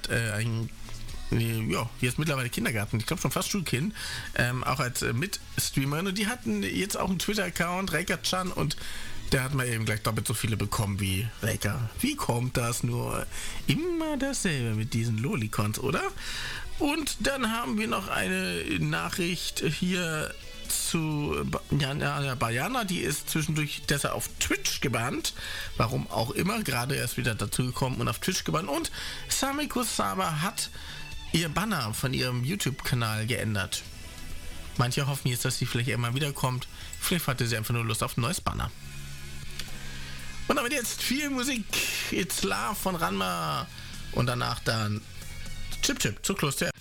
hat jetzt mittlerweile Kindergarten, ich glaube schon fast Schulkind, auch als Mitstreamerin. Und die hatten jetzt auch einen Twitter-Account, Reika-chan, und der hat mal eben gleich doppelt so viele bekommen wie Reika. Wie kommt das nur? Immer dasselbe mit diesen Lolicons, oder? Und dann haben wir noch eine Nachricht hier zu Bayana, die ist zwischendurch deshalb auf Twitch gebannt. Warum auch immer, gerade erst wieder dazu gekommen und auf Twitch gebannt. Und Samiko Saba hat ihr Banner von ihrem YouTube-Kanal geändert. Manche hoffen jetzt, dass sie vielleicht irgendwann wiederkommt. Vielleicht hatte sie einfach nur Lust auf ein neues Banner. Und damit jetzt viel Musik. It's Love von Ranma. Und danach dann Chip Chip zu Kloster.